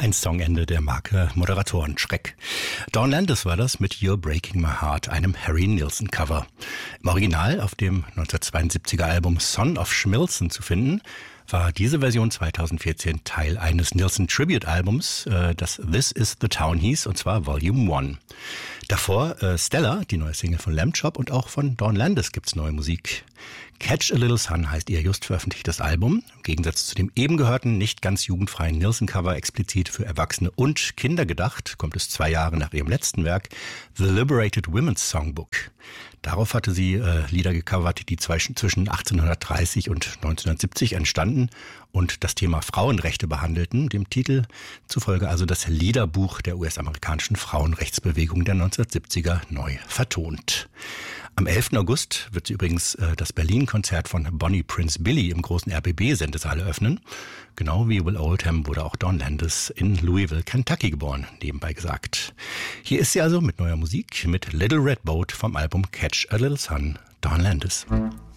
Ein Songende der Marke Moderatorenschreck. Dawn Landis war das mit You're Breaking My Heart, einem Harry Nilsson-Cover. Im Original auf dem 1972er Album Son of Schmilson zu finden, war diese Version 2014 Teil eines Nilsson-Tribute-Albums, das This Is the Town hieß, und zwar Volume 1. Davor Stella, die neue Single von Lamb Chop, und auch von Dawn Landis gibt's neue Musik. Catch a Little Sun heißt ihr just veröffentlichtes Album. Im Gegensatz zu dem eben gehörten, nicht ganz jugendfreien Nilsson-Cover explizit für Erwachsene und Kinder gedacht, kommt es 2 Jahre nach ihrem letzten Werk, The Liberated Women's Songbook. Darauf hatte sie Lieder gecovert, die zwischen 1830 und 1970 entstanden und das Thema Frauenrechte behandelten, dem Titel zufolge also das Liederbuch der US-amerikanischen Frauenrechtsbewegung der 1970er neu vertont. Am 11. August wird sie übrigens das Berlin-Konzert von Bonnie Prince Billy im großen RBB-Sendesaal eröffnen. Genau wie Will Oldham wurde auch Dawn Landis in Louisville, Kentucky geboren, nebenbei gesagt. Hier ist sie also mit neuer Musik, mit Little Red Boat vom Album Catch a Little Sun, Dawn Landis.